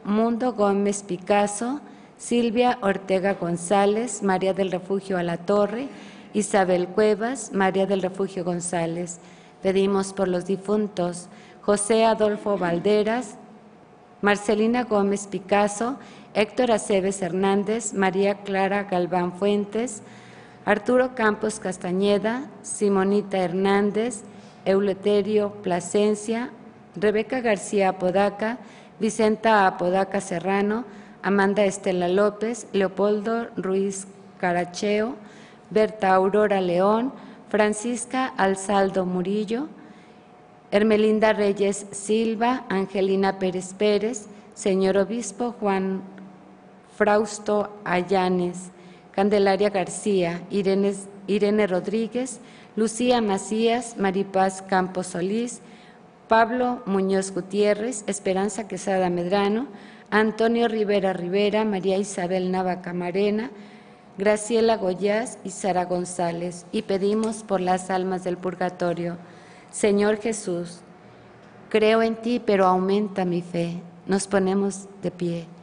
Mundo Gómez Picasso, Silvia Ortega González, María del Refugio Alatorre, Isabel Cuevas, María del Refugio González. Pedimos por los difuntos José Adolfo Valderas, Marcelina Gómez Picasso, Héctor Aceves Hernández, María Clara Galván Fuentes, Arturo Campos Castañeda, Simonita Hernández, Euleterio Plasencia, Rebeca García Apodaca, Vicenta Apodaca Serrano, Amanda Estela López, Leopoldo Ruiz Caracheo, Berta Aurora León, Francisca Alzaldo Murillo, Hermelinda Reyes Silva, Angelina Pérez Pérez, Señor Obispo Juan Frausto Ayanes, Candelaria García, Irene Rodríguez, Lucía Macías, Maripaz Campos Solís, Pablo Muñoz Gutiérrez, Esperanza Quesada Medrano, Antonio Rivera Rivera, María Isabel Nava Camarena, Graciela Goyás y Sara González. Y pedimos por las almas del purgatorio. Señor Jesús, creo en ti, pero aumenta mi fe. Nos ponemos de pie.